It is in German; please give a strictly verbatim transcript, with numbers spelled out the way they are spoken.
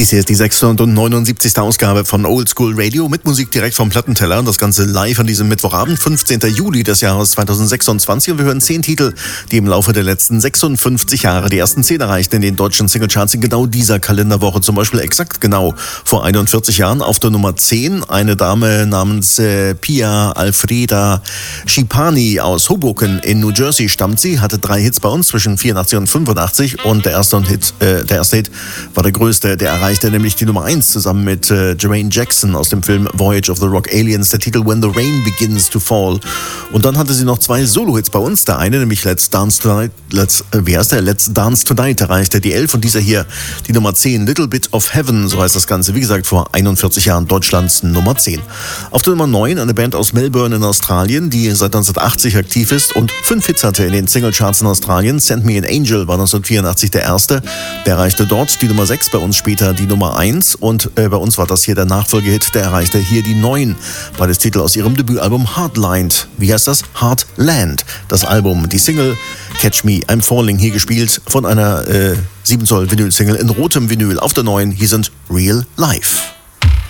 Dies hier ist die sechshundertneunundsiebzigste Ausgabe von Oldschool Radio mit Musik direkt vom Plattenteller und das Ganze live an diesem Mittwochabend, fünfzehnten Juli des Jahres zweitausendsechsundzwanzig, und wir hören zehn Titel, die im Laufe der letzten sechsundfünfzig Jahre die ersten zehn erreichten in den deutschen Singlecharts in genau dieser Kalenderwoche. Zum Beispiel exakt genau vor einundvierzig Jahren auf der Nummer zehn eine Dame namens äh, Pia Alfreda Schipani aus Hoboken in New Jersey stammt sie, hatte drei Hits bei uns zwischen vierundachtzig und fünfundachtzig und der erste Hit, äh, der erste Hit war der größte, der erreichte nämlich die Nummer eins zusammen mit äh, Jermaine Jackson aus dem Film Voyage of the Rock Aliens, der Titel When the Rain Begins to Fall. Und dann hatte sie noch zwei Solo-Hits bei uns. Der eine, nämlich Let's Dance Tonight, Let's, äh, wie heißt der? Let's Dance Tonight erreichte die elf und dieser hier die Nummer zehn, Little Bit of Heaven, so heißt das Ganze. Wie gesagt, vor einundvierzig Jahren Deutschlands Nummer zehn. Auf der Nummer neun eine Band aus Melbourne in Australien, die seit neunzehnhundertachtzig aktiv ist und fünf Hits hatte in den Singlecharts in Australien. Send Me an Angel war neunzehnhundertvierundachtzig der erste. Der erreichte dort die Nummer sechs, bei uns später die Nummer eins und äh, bei uns war das hier der Nachfolgehit, der erreichte hier die neun. Beides Titel aus ihrem Debütalbum Hardlined. Wie heißt das? Heartland. Das Album, die Single Catch Me, I'm Falling, hier gespielt von einer äh, sieben Zoll Vinyl-Single in rotem Vinyl. Auf der neun, hier sind Real Life.